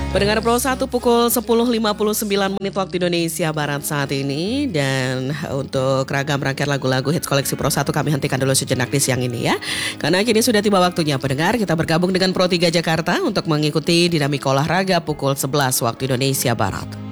Pendengar Pro 1 pukul 10.59 waktu Indonesia Barat saat ini. Dan untuk ragam rangkaian lagu-lagu hits koleksi Pro 1 kami hentikan dulu sejenak di siang ini ya. Karena kini sudah tiba waktunya pendengar kita bergabung dengan Pro 3 Jakarta untuk mengikuti dinamika olahraga pukul 11 waktu Indonesia Barat.